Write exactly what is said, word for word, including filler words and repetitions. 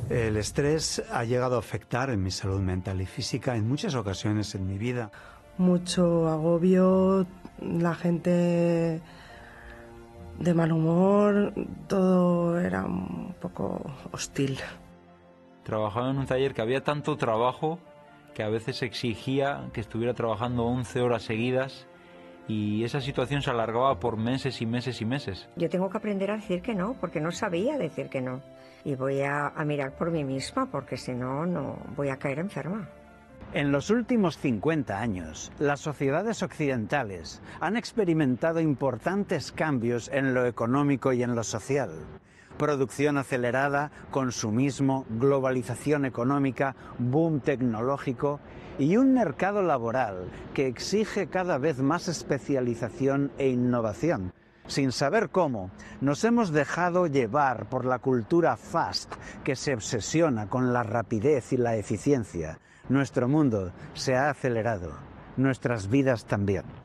El estrés ha llegado a afectar en mi salud mental y física en muchas ocasiones en mi vida. Mucho agobio, la gente de mal humor, todo era un poco hostil. Trabajaba en un taller que había tanto trabajo que a veces exigía que estuviera trabajando once horas seguidas y esa situación se alargaba por meses y meses y meses. Yo tengo que aprender a decir que no, porque no sabía decir que no. Y voy a, a mirar por mí misma, porque si no, no voy a caer enferma. En los últimos cincuenta años, las sociedades occidentales han experimentado importantes cambios en lo económico y en lo social. Producción acelerada, consumismo, globalización económica, boom tecnológico y un mercado laboral que exige cada vez más especialización e innovación. Sin saber cómo, nos hemos dejado llevar por la cultura fast que se obsesiona con la rapidez y la eficiencia. Nuestro mundo se ha acelerado, nuestras vidas también.